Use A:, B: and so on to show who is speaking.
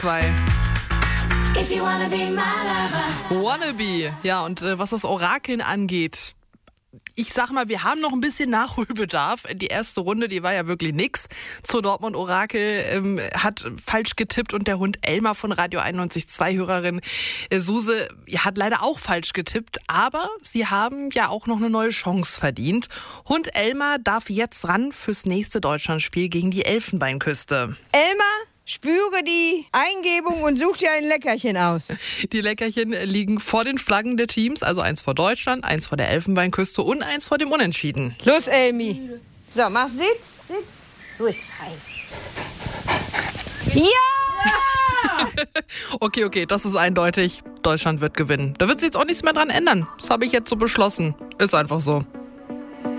A: 2.
B: If you wanna be my lover.
A: Wannabe. Ja, und was das Orakeln angeht, ich sag mal, wir haben noch ein bisschen Nachholbedarf. Die erste Runde, die war ja wirklich nix. Zur Dortmund-Orakel hat falsch getippt und der Hund Elmar von Radio 91.2 Hörerin Suse hat leider auch falsch getippt. Aber sie haben ja auch noch eine neue Chance verdient. Hund Elmar darf jetzt ran fürs nächste Deutschlandspiel gegen die Elfenbeinküste.
C: Elmar, spüre die Eingebung und such dir ein Leckerchen aus.
A: Die Leckerchen liegen vor den Flaggen der Teams, also eins vor Deutschland, eins vor der Elfenbeinküste und eins vor dem Unentschieden.
C: Los, Elmi. So, mach Sitz. So ist fein. Ja!
A: Okay, das ist eindeutig. Deutschland wird gewinnen. Da wird sich jetzt auch nichts mehr dran ändern. Das habe ich jetzt so beschlossen. Ist einfach so.